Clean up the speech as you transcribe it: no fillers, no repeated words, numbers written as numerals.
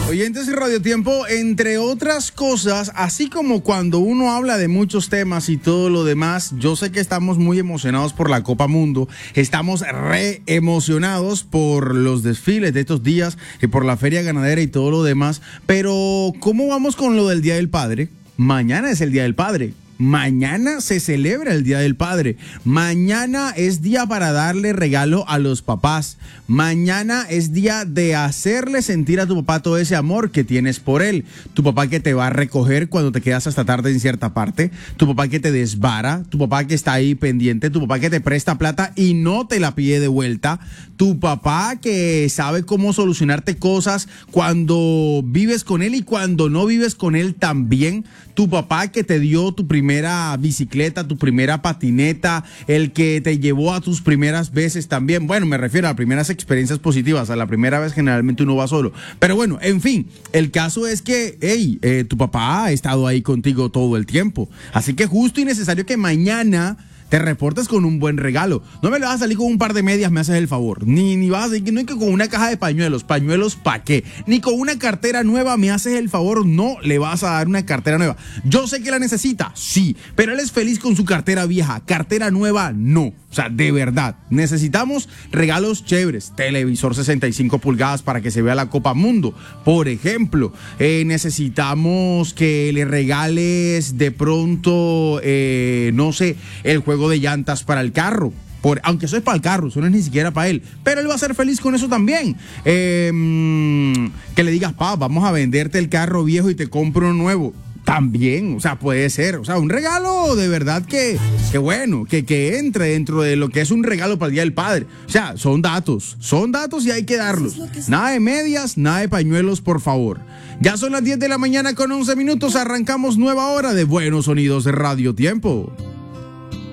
Oyentes y Radio Tiempo, entre otras cosas, así como cuando uno habla de muchos temas y todo lo demás, yo sé que estamos muy emocionados por la Copa Mundo, estamos re emocionados por los desfiles de estos días y por la feria ganadera y todo lo demás, pero ¿cómo vamos con lo del Día del Padre? Mañana es el Día del Padre. Mañana se celebra el Día del Padre. Mañana es día para darle regalo a los papás. Mañana es día de hacerle sentir a tu papá todo ese amor que tienes por él. Tu papá que te va a recoger cuando te quedas hasta tarde en cierta parte. Tu papá que te desvara. Tu papá que está ahí pendiente. Tu papá que te presta plata y no te la pide de vuelta. Tu papá que sabe cómo solucionarte cosas cuando vives con él y cuando no vives con él también. Tu papá que te dio tu primera bicicleta, tu primera patineta, el que te llevó a tus primeras veces también. Bueno, me refiero a primeras experiencias positivas. A la primera vez generalmente uno va solo. Pero bueno, en fin, el caso es que, tu papá ha estado ahí contigo todo el tiempo. Así que justo y necesario que mañana te reportes con un buen regalo. No me le vas a salir con un par de medias, me haces el favor. Ni vas a salir, no es que con una caja de pañuelos. ¿Pañuelos pa' qué? Ni con una cartera nueva, me haces el favor. No le vas a dar una cartera nueva. Yo sé que la necesita, sí, pero él es feliz con su cartera vieja. Cartera nueva, no. O sea, de verdad, necesitamos regalos chéveres. Televisor 65 pulgadas para que se vea la Copa Mundo, por ejemplo. Necesitamos que le regales de pronto, no sé, el juego de llantas para el carro. Aunque eso es para el carro, eso no es ni siquiera para él. Pero él va a ser feliz con eso también. Que le digas, pa, vamos a venderte el carro viejo y te compro uno nuevo. También, o sea, puede ser, o sea, un regalo de verdad que bueno, que entre dentro de lo que es un regalo para el Día del Padre. O sea, son datos y hay que darlos. Nada de medias, nada de pañuelos, por favor. Ya son las 10 de la mañana con 11 minutos, arrancamos nueva hora de Buenos Sonidos de Radio Tiempo.